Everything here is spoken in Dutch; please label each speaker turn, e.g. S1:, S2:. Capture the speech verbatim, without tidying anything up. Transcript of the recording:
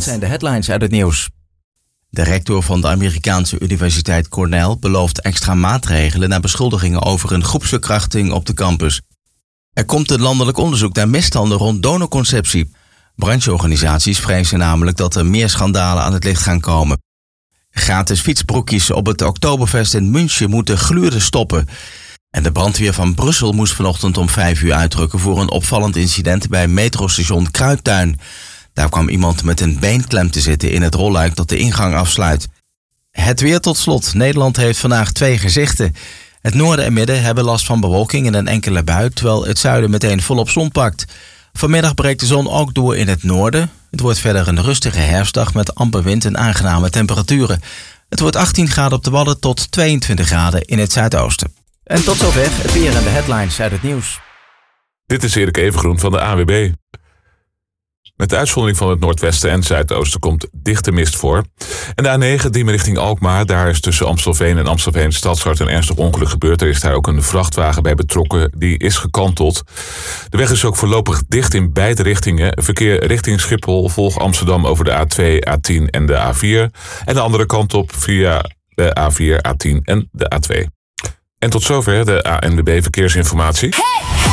S1: zijn de headlines uit het nieuws. De rector van de Amerikaanse universiteit Cornell belooft extra maatregelen na beschuldigingen over een groepsverkrachting op de campus. Er komt een landelijk onderzoek naar misstanden rond donorconceptie. Brancheorganisaties vrezen namelijk dat er meer schandalen aan het licht gaan komen. Gratis fietsbroekjes op het Oktoberfest in München moeten gluren stoppen. En de brandweer van Brussel moest vanochtend om vijf uur uitrukken voor een opvallend incident bij metrostation Kruidtuin. Daar kwam iemand met een beenklem te zitten in het rolluik dat de ingang afsluit. Het weer tot slot. Nederland heeft vandaag twee gezichten. Het noorden en midden hebben last van bewolking en een enkele bui, terwijl het zuiden meteen volop zon pakt. Vanmiddag breekt de zon ook door in het noorden. Het wordt verder een rustige herfstdag met amper wind en aangename temperaturen. Het wordt achttien graden op de Wadden tot tweeëntwintig graden in het zuidoosten. En tot zover het weer en de headlines uit het nieuws.
S2: Dit is Erik Evengroen van de A W B. Met de uitzondering van het noordwesten en zuidoosten komt dichte mist voor. En de A negen, Diemen richting Alkmaar, daar is tussen Amstelveen en Amstelveen Stadshart een ernstig ongeluk gebeurd. Er is daar ook een vrachtwagen bij betrokken, die is gekanteld. De weg is ook voorlopig dicht in beide richtingen. Verkeer richting Schiphol volgt Amsterdam over de A twee, A tien en de A vier. En de andere kant op via de A vier, A tien en de A twee. En tot zover de A N W B Verkeersinformatie.